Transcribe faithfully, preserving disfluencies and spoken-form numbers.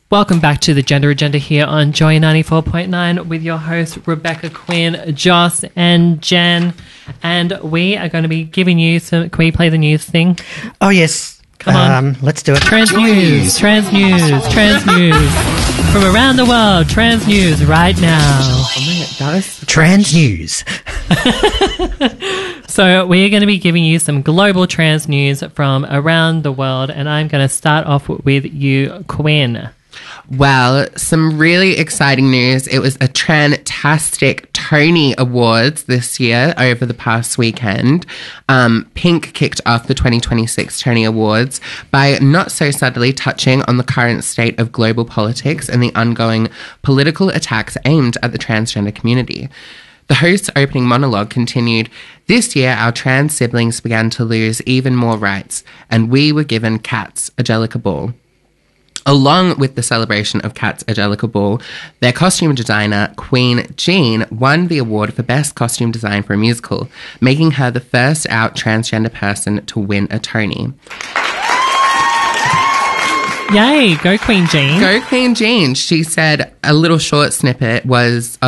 Welcome back to the Gender Agenda here on Joy ninety-four point nine with your hosts Rebecca, Quinn, Joss and Jen. And we are going to be giving you some... Can we play the news thing? Oh, yes. Come on. Um, let's do it. Trans news, trans news, trans news. From around the world, trans news right now. Oh my God, that is Trans news. So we're going to be giving you some global trans news from around the world. And I'm going to start off with you, Quinn. Well, some really exciting news. It was a fantastic Tony Awards this year over the past weekend. Um, Pink kicked off the twenty twenty-six Tony Awards by not so subtly touching on the current state of global politics and the ongoing political attacks aimed at the transgender community. The host's opening monologue continued, "This year, our trans siblings began to lose even more rights, and we were given Cats, Angelica Ball." Along with the celebration of Cats Angelica Ball, their costume designer, Queen Jean, won the award for Best Costume Design for a Musical, making her the first out transgender person to win a Tony. Yay, go Queen Jean. Go Queen Jean. She said a little short snippet was